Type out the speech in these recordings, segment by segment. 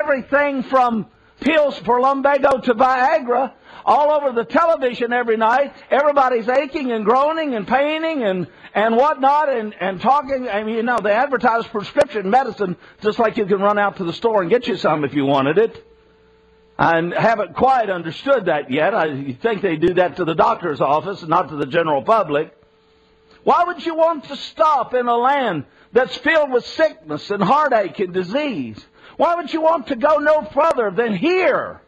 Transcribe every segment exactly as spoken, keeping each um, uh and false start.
everything from pills for lumbago to Viagra all over the television every night. Everybody's aching and groaning and paining and, and whatnot and, and talking. I mean, you know, they advertise prescription medicine just like you can run out to the store and get you some if you wanted it. I haven't quite understood that yet. I think they do that to the doctor's office and not to the general public. Why would you want to stop in a land that's filled with sickness and heartache and disease? Why would you want to go no further than here?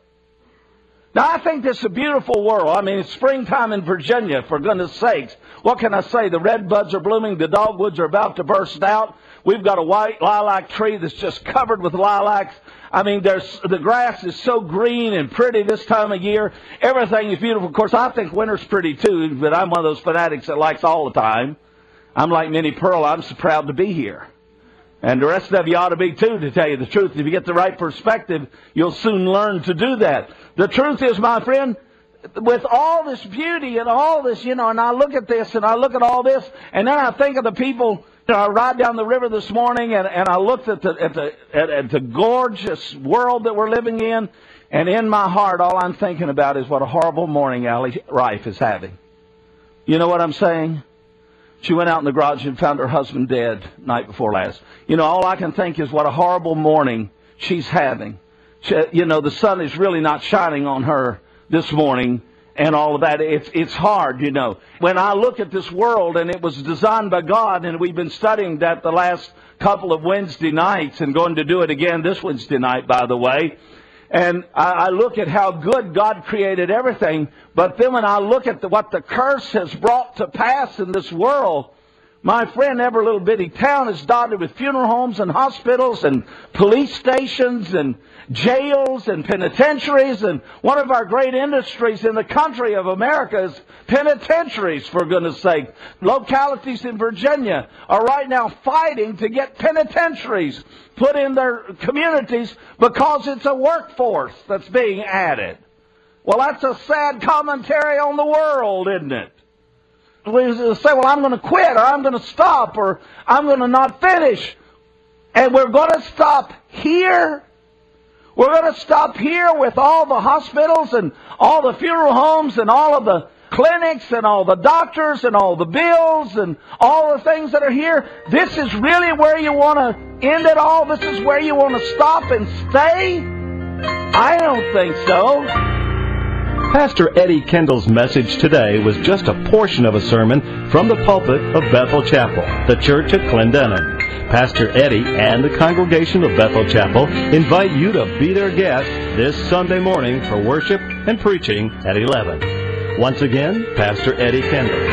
Now, I think this is a beautiful world. I mean, it's springtime in Virginia, for goodness sakes. What can I say? The red buds are blooming. The dogwoods are about to burst out. We've got a white lilac tree that's just covered with lilacs. I mean, there's the grass is so green and pretty this time of year. Everything is beautiful. Of course, I think winter's pretty, too, but I'm one of those fanatics that likes all the time. I'm like Minnie Pearl. I'm so proud to be here. And the rest of you ought to be, too, to tell you the truth. If you get the right perspective, you'll soon learn to do that. The truth is, my friend, with all this beauty and all this, you know, and I look at this and I look at all this, and then I think of the people. You know, I ride down the river this morning, and, and I looked at the at the at, at the gorgeous world that we're living in, and in my heart, all I'm thinking about is what a horrible morning Allie Rife is having. You know what I'm saying? She went out in the garage and found her husband dead night before last. You know, all I can think is what a horrible morning she's having. She, you know, the sun is really not shining on her this morning. And all of that, it's it's hard, you know. When I look at this world, and it was designed by God, and we've been studying that the last couple of Wednesday nights, and going to do it again this Wednesday night, by the way. And I, I look at how good God created everything, but then when I look at the, what the curse has brought to pass in this world, my friend, every little bitty town is dotted with funeral homes and hospitals and police stations and jails and penitentiaries. And one of our great industries in the country of America is penitentiaries, for goodness sake. Localities in Virginia are right now fighting to get penitentiaries put in their communities because it's a workforce that's being added. Well, that's a sad commentary on the world, isn't it? We say, well, I'm going to quit, or I'm going to stop, or I'm going to not finish. And we're going to stop here. We're going to stop here with all the hospitals and all the funeral homes and all of the clinics and all the doctors and all the bills and all the things that are here. This is really where you want to end it all? This is where you want to stop and stay? I don't think so. Pastor Eddie Kendall's message today was just a portion of a sermon from the pulpit of Bethel Chapel, the church at Clendenin. Pastor Eddie and the congregation of Bethel Chapel invite you to be their guest this Sunday morning for worship and preaching at eleven. Once again, Pastor Eddie Kendall.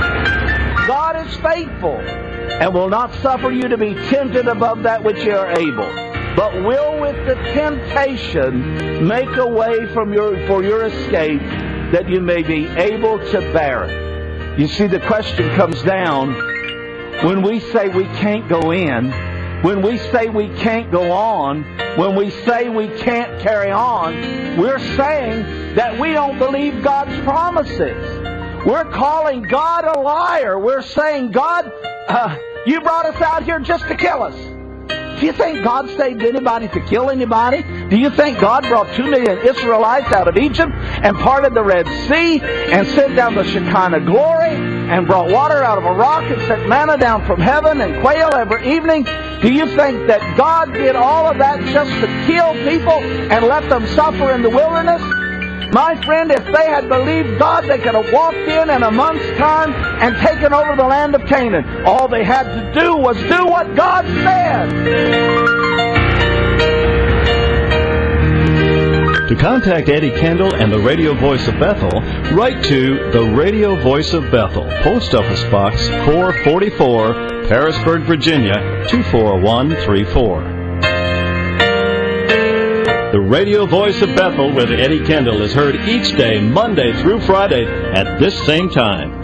God is faithful and will not suffer you to be tempted above that which you are able, but will with the temptation make a way from your, for your escape, that you may be able to bear it. You see, the question comes down, when we say we can't go in, when we say we can't go on, when we say we can't carry on, we're saying that we don't believe God's promises. We're calling God a liar. We're saying, God, uh, you brought us out here just to kill us. Do you think God saved anybody to kill anybody? Do you think God brought two million Israelites out of Egypt and parted the Red Sea and sent down the Shekinah glory and brought water out of a rock and sent manna down from heaven and quail every evening? Do you think that God did all of that just to kill people and let them suffer in the wilderness? My friend, if they had believed God, they could have walked in in a month's time and taken over the land of Canaan. All they had to do was do what God said. To contact Eddie Kendall and the Radio Voice of Bethel, write to the Radio Voice of Bethel, Post Office Box four forty-four, Harrisburg, Virginia, two four one three four. The Radio Voice of Bethel with Eddie Kendall is heard each day, Monday through Friday, at this same time.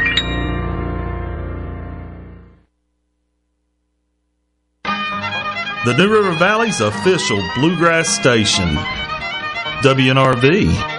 The New River Valley's official bluegrass station, W N R V.